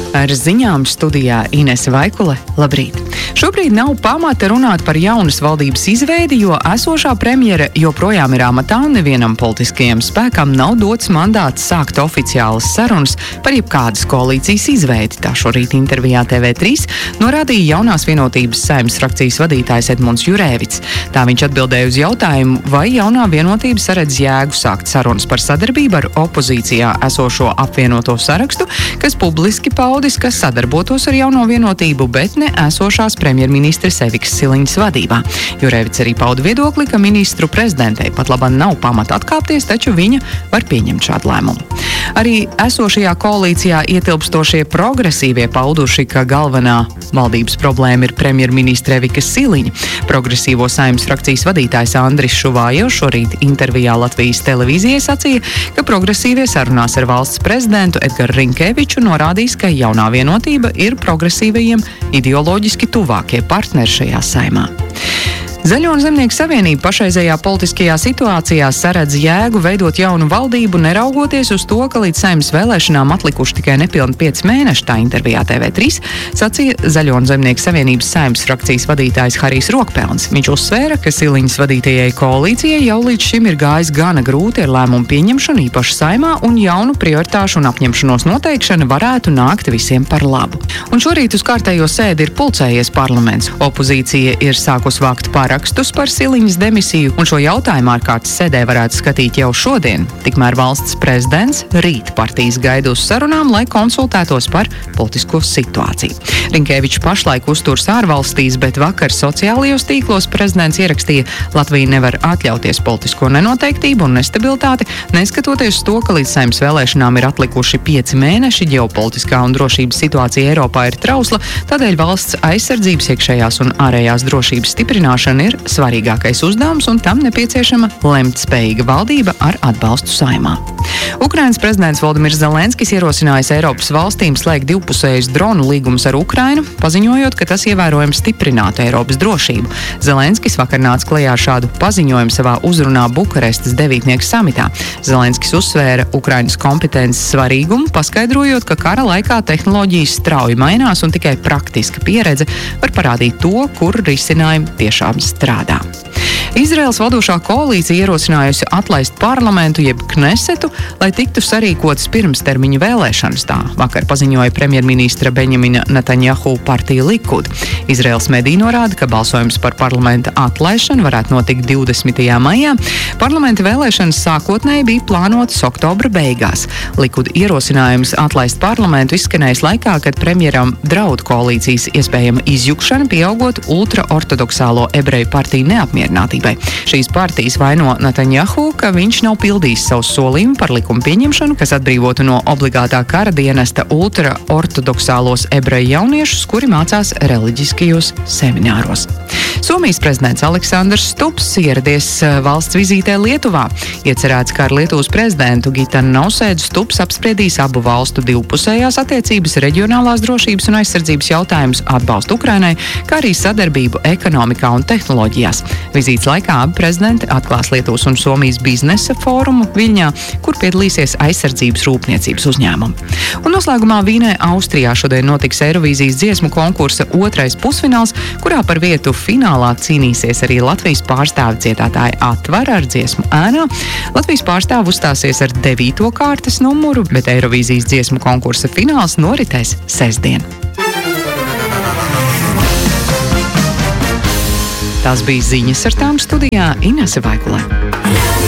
Ar ziņām studijā Inese Vaikule. Labrīt! Šobrīd nav pamata runāt par jaunas valdības izveidi, jo esošā premjere joprojām ir amatā un nevienam politiskajam spēkam nav dots mandāts sākt oficiālas sarunas par jebkādas koalīcijas izveidi. Tā šorīt intervijā TV3 norādīja jaunās vienotības Saeimas frakcijas vadītājs Edmunds Jurēvics. Tā viņš atbildēja uz jautājumu, vai jaunā vienotība saredz jēgu sākt sarunas par sadarbību ar opozīcijā esošo apvienoto sarakstu, kas publiski paudis, ka sadarbotos ar jauno vienotību, bet ne esošās premjerministres Evikas Siliņas vadībā. Jurēvics arī pauda viedokli, ka ministru prezidentei pat labāk nav pamata atkāpties, taču viņa var pieņemt šādu lēmumu. Arī esošajā koalīcijā ietilpstošie progresīvie pauduši, ka galvenā valdības problēma ir premjerministre Evikas Siliņa. Progresīvo Saeimas frakcijas vadītājs Andris Šuvājevs šorīt intervijā Latvijas televīzijai sacīja, ka progresīvie sarunās ar valsts prezidentu Edgaru Rinkeviču norādīs, ka jaunā vienotība ir progresīvajiem ideoloģiski tuvākie partneri šajā Saeimā. Zaļo un Zemnieku savienība pašreizējā politiskajā situācijā saredz jēgu veidot jaunu valdību, neraugoties uz to, ka līdz Saeimas vēlēšanām atlikuši tikai nepilni 5 mēneši. Tā intervijā TV3 sacīja Zaļo un Zemnieku savienības Saeimas frakcijas vadītājs Harijs Rokpelns. Viņš uzsvēra, ka Siliņas vadītajai koalīcijai jau līdz šim ir gājis gana grūti ar lēmumu pieņemšanu īpaši Saeimā, un jaunu prioritāšu un apņemšanos noteikšana varētu nākt visiem par labu. Un šorīt uz kārtējo sēdi ir pulcējies parlaments. Opozīcija ir sākus vākt rakstus par Siliņas demisiju, un šo jautājumu ārkārtas sēdē varētu skatīt jau šodien. Tikmēr valsts prezidents rīt partijas gaida uz sarunām, lai konsultētos par politisko situāciju. Rinkevičs pašlaik uzturas ārvalstīs, bet vakar sociālajos tīklos prezidents ierakstīja, Latvija nevar atļauties politisko nenoteiktību un nestabilitāti, neskatoties uz to, ka līdz Saeimas vēlēšanām ir atlikuši 5 mēneši, ģeopolitiskā un drošības situācija Eiropā ir trausla, tādēļ valsts aizsardzības, iekšējās un ārējās drošības stiprināšana ir svarīgākais uzdevums, un tam nepieciešama lemtspējīga valdība ar atbalstu Saeimā. Ukrainas prezidents Volodimirs Zelenskis ierosinājis Eiropas valstīm slēgt divpusējus dronu līgumus ar Ukrainu, paziņojot, ka tas ievērojami stiprinātu Eiropas drošību. Zelenskis vakar nāca klajā ar šādu paziņojumu savā uzrunā Bukarestas devītnieku samitā. Zelenskis uzsvēra Ukrainas kompetences svarīgumu, paskaidrojot, ka kara laikā tehnoloģijas strauji mainās un tikai praktiska pieredze var parādīt to, kur risinājumi tiešām strādā. Izraēlas vadošā koalīcija ierosinājusi atlaist parlamentu jeb Knesetu, lai tiktu sarīkotas pirmstermiņa vēlēšanas. Tā vakar paziņoja premjerministra Benjamina Netanjahu partija Likud. Izraēlas mediji norāda, ka balsojums par parlamenta atlaišanu varētu notikt 20. maijā. Parlamenta vēlēšanas sākotnēji bija plānotas oktobra beigās. Likud ierosinājums atlaist parlamentu izskanējis laikā, kad premjeram draud koalīcijas iespējama izjukšana, pieaugot ultraortodoksālo ebreju partiju neapmierinātību. Šīs partijas vaino Netanjahu, ka viņš nav pildījis savu solījumu par likumu pieņemšanu, kas atbrīvotu no obligātā kara dienesta ultraortodoksālos ebreju jauniešus, kuri mācās reliģiskajos semināros. Somijas prezidents Aleksandrs Stubs ieradies valsts vizītē Lietuvā. Iecerēts, ka ar Lietuvas prezidentu Gitanu Nausēdu Stubs apspriedīs abu valstu divpusējās attiecības, reģionālās drošības un aizsardzības jautājumus, atbalstu Ukrainai, kā arī sadarbību ekonomikā un tehnoloģijās. Vizītes laikā abi prezidenti atklās Lietuvas un Somijas biznesa fórumu Viļņā, kur piedalīsies aizsardzības rūpniecības uzņēmumi. Un noslēgumā Vīnē, Austrijā šodien notiks Eirovīzijas dziesmu konkursa 2. pusfināls, kurā par vietu finālā cīnīsies arī Latvijas pārstāvi dziedātāji Atvara ar dziesmu Ēnā. Latvijas pārstāvi uzstāsies ar 9. kārtas numuru, bet Eirovīzijas dziesmu konkursa fināls noritēs sestdien. Tās bija ziņas, ar tām studijā Inese Vaikule.